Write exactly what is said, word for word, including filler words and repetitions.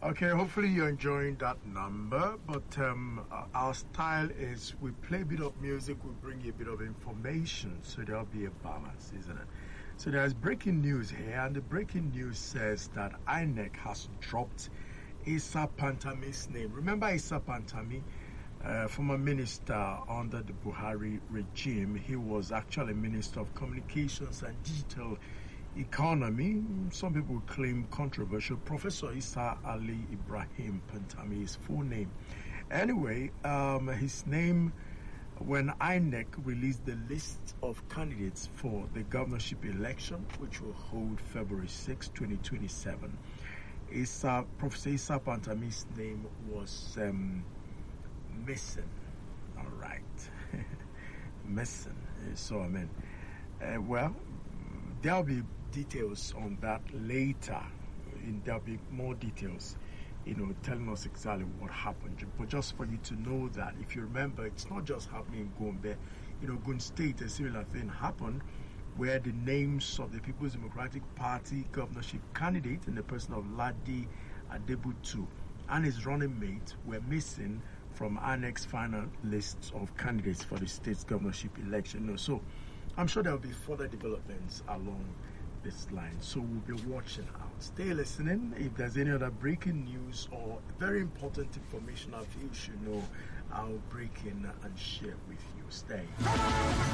Okay, hopefully you're enjoying that number, but um, our style is we play a bit of music, we bring you a bit of information, so there'll be a balance, isn't it? So there's breaking news here, and the breaking news says that I N E C has dropped Issa Pantami's name. Remember Issa Pantami, uh, former minister under the Buhari regime. He was actually Minister of Communications and Digital Economy. Some people claim controversial. Professor Issa Ali Ibrahim Pantami, his full name. Anyway, um, his name, when I N E C released the list of candidates for the governorship election, which will hold February sixth, twenty twenty-seven, Issa, Professor Issa Pantami's name was um, missing. All right. Missing. So, I mean, uh, well, there'll be details on that later. In, there'll be more details, you know, telling us exactly what happened. But just for you to know that, if you remember, it's not just happening in Gombe. You know, Gun State, a similar thing happened where the names of the People's Democratic Party governorship candidate in the person of Ladi Adebutu and his running mate were missing from I N E C's final lists of candidates for the state's governorship election. You know, so I'm sure there will be further developments along this line, so we'll be watching out. Stay listening. If there's any other breaking news or very important information I feel you should know, I'll break in and share with you. Stay.